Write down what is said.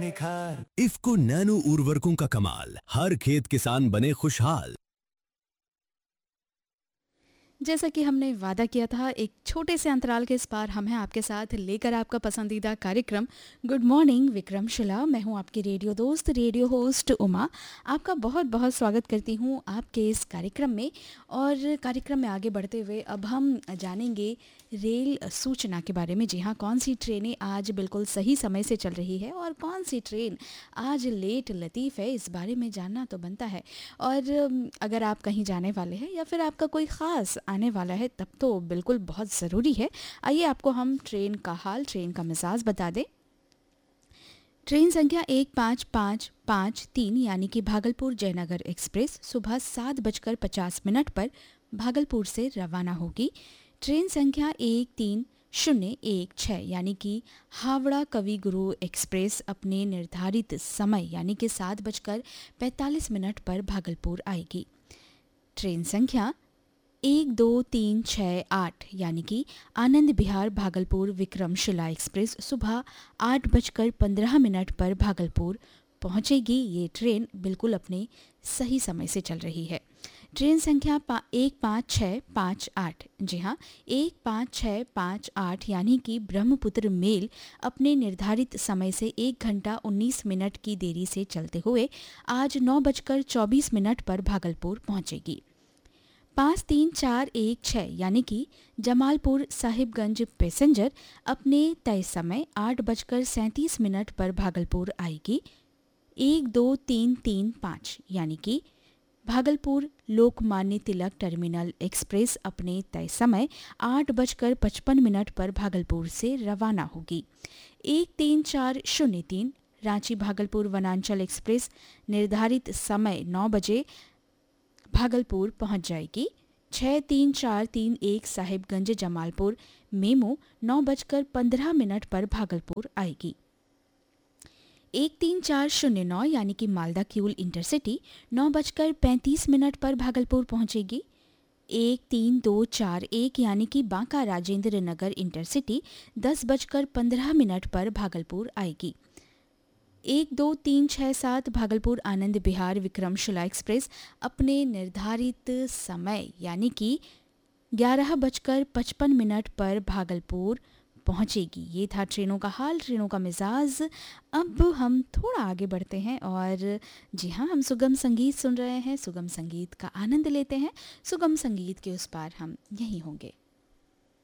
निखार। इफ्को नैनो उर्वरकों का कमाल, हर खेत किसान बने खुशहाल। जैसा कि हमने वादा किया था, एक छोटे से अंतराल के इस पार हम हैं आपके साथ लेकर आपका पसंदीदा कार्यक्रम गुड मॉर्निंग विक्रमशिला। मैं हूं आपकी रेडियो दोस्त, रेडियो होस्ट उमा। आपका बहुत बहुत स्वागत करती हूं आपके इस कार्यक्रम में। और कार्यक्रम में आगे बढ़ते हुए अब हम जानेंगे रेल सूचना के बारे में। जी हाँ, कौन सी ट्रेनें आज बिल्कुल सही समय से चल रही है और कौन सी ट्रेन आज लेट लतीफ़ है, इस बारे में जानना तो बनता है। और अगर आप कहीं जाने वाले हैं या फिर आपका कोई ख़ास आने वाला है, तब तो बिल्कुल बहुत ज़रूरी है। आइए आपको हम ट्रेन का हाल, ट्रेन का मिजाज बता दें। ट्रेन संख्या 15553 यानी कि भागलपुर जयनगर एक्सप्रेस सुबह 7:50 पर भागलपुर से रवाना होगी। ट्रेन संख्या 13016 यानी कि हावड़ा कवि गुरु एक्सप्रेस अपने निर्धारित समय यानी कि 7:45 पर भागलपुर आएगी। ट्रेन संख्या 12368 यानी कि आनंद विहार भागलपुर विक्रमशिला एक्सप्रेस सुबह 8:15 पर भागलपुर पहुंचेगी। ये ट्रेन बिल्कुल अपने सही समय से चल रही है। ट्रेन संख्या 15658, जी हाँ 15658 यानी कि ब्रह्मपुत्र मेल अपने निर्धारित समय से 1 घंटा 19 मिनट की देरी से चलते हुए आज 9:24 पर भागलपुर पहुंचेगी। 53416 यानी कि जमालपुर साहिबगंज पैसेंजर अपने तय समय 8:37 पर भागलपुर आएगी। 12335 यानी कि भागलपुर लोकमान्य तिलक टर्मिनल एक्सप्रेस अपने तय समय 8:55 पर भागलपुर से रवाना होगी। 13403 रांची भागलपुर वनांचल एक्सप्रेस निर्धारित समय 9 बजे भागलपुर पहुंच जाएगी। 63431 साहिबगंज जमालपुर मेमो 9:15 पर भागलपुर आएगी। 13409 यानी कि मालदा किऊल इंटरसिटी 9:35 पर भागलपुर पहुंचेगी। 13241 यानी कि बांका राजेंद्र नगर इंटरसिटी 10:15 पर भागलपुर आएगी। 12367 भागलपुर आनंद विहार विक्रमशिला एक्सप्रेस अपने निर्धारित समय यानी कि 11:55 पर भागलपुर पहुंचेगी। ये था ट्रेनों का हाल, ट्रेनों का मिजाज। अब हम थोड़ा आगे बढ़ते हैं और जी हाँ, हम सुगम संगीत सुन रहे हैं, सुगम संगीत का आनंद लेते हैं। सुगम संगीत के उस पार हम यहीं होंगे।